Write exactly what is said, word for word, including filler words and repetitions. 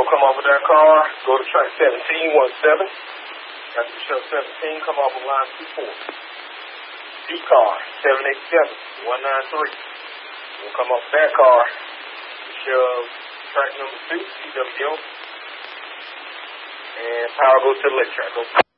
come off of that car, go to track seventeen, one seven. After you show seventeen, come off of line two four. C car, seven eight seven, one nine three. We'll come off that car, shove track number two, C W O, and power goes to the left track. Go.